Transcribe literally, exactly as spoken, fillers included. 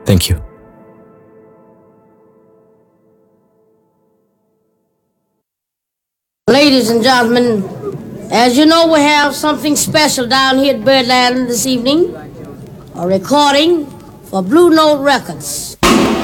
Thank you. Ladies and gentlemen, as you know, we have something special down here at Birdland this evening. A recording for Blue Note Records.